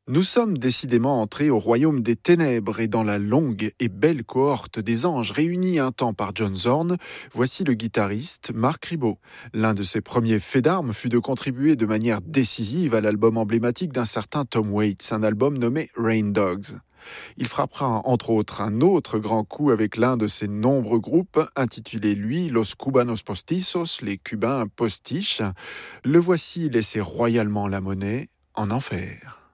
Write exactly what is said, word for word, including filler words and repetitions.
Nous sommes décidément entrés au royaume des ténèbres et dans la longue et belle cohorte des anges réunis un temps par John Zorn, voici le guitariste Mark Ribot. L'un de ses premiers faits d'armes fut de contribuer de manière décisive à l'album emblématique d'un certain Tom Waits, un album nommé Rain Dogs. Il frappera entre autres un autre grand coup avec l'un de ses nombreux groupes, intitulé lui Los Cubanos Postizos, les Cubains postiches. Le voici laissé royalement la monnaie en enfer.